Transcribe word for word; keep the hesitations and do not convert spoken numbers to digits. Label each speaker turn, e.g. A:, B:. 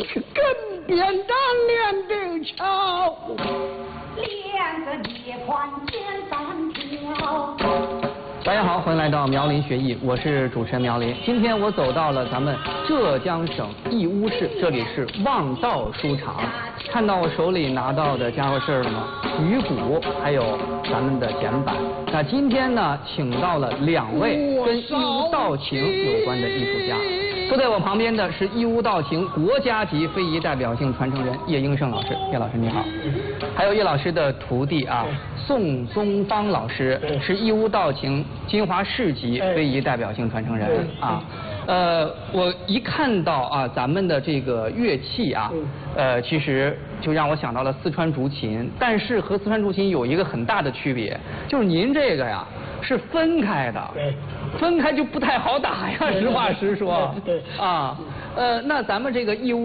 A: 去跟边当连的桥，
B: 连个夜宽千三条。
C: 大家好，欢迎来到苗林学艺，我是主持人苗林。今天我走到了咱们浙江省义乌市，这里是望道书场。看到我手里拿到的家伙事儿了吗？鱼鼓，还有咱们的简板。那今天呢，请到了两位跟义乌道情有关的艺术家。坐在我旁边的是义乌道情国家级非遗代表性传承人叶英胜老师，叶老师你好。还有叶老师的徒弟啊，宋宗芳老师是义乌道情金华市级非遗代表性传承人啊。呃，我一看到啊咱们的这个乐器啊，呃，其实就让我想到了四川竹琴，但是和四川竹琴有一个很大的区别，就是您这个呀是分开的，分开就不太好打呀，实话实说。
A: 对啊，
C: 呃，那咱们这个义乌